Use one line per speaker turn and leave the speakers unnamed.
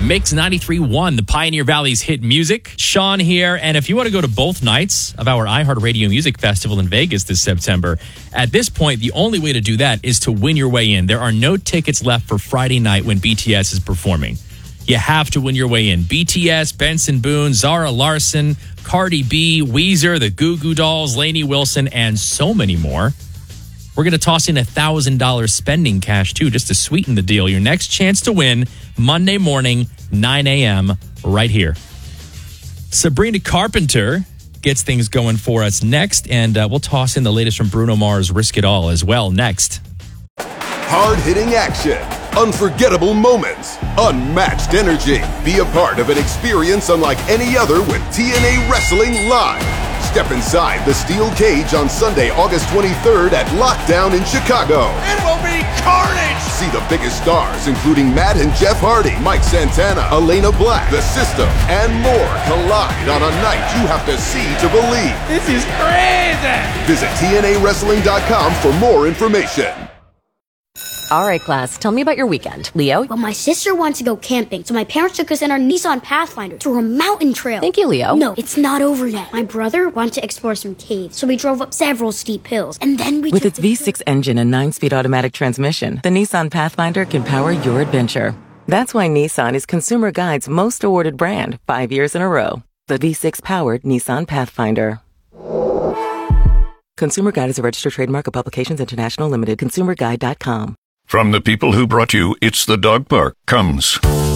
Mix 93.1, the Pioneer Valley's hit music. Sean here, and if you want to go to both nights of our iHeartRadio Music Festival in Vegas this September, at this point, the only way to do that is to win your way in. There are no tickets left for Friday night when BTS is performing. You have to win your way in. BTS, Benson Boone, Zara Larsson, Cardi B, Weezer, the Goo Goo Dolls, Lainey Wilson, and so many more. We're going to toss in $1,000 spending cash, too, just to sweeten the deal. Your next chance to win, Monday morning, 9 a.m., right here. Sabrina Carpenter gets things going for us next, and we'll toss in the latest from Bruno Mars' Risk It All as well next.
Hard-hitting action, unforgettable moments, unmatched energy. Be a part of an experience unlike any other with TNA Wrestling Live. Step inside the steel cage on Sunday, August 23rd at Lockdown in Chicago.
It will be carnage!
See the biggest stars, including Matt and Jeff Hardy, Mike Santana, Elena Black, The System, and more collide on a night you have to see to believe.
This is crazy!
Visit TNAWrestling.com for more information.
All right, class, tell me about your weekend. Leo?
Well, my sister wanted to go camping, so my parents took us in our Nissan Pathfinder to a mountain trail.
Thank you, Leo.
No, it's not over yet. My brother wanted to explore some caves, so we drove up several steep hills, and then we
With its V6 engine and 9-speed automatic transmission, the Nissan Pathfinder can power your adventure. That's why Nissan is Consumer Guide's most awarded brand 5 years in a row. The V6-powered Nissan Pathfinder. Consumer Guide is a registered trademark of Publications International Limited. ConsumerGuide.com.
From the people who brought you It's the Dog Park comes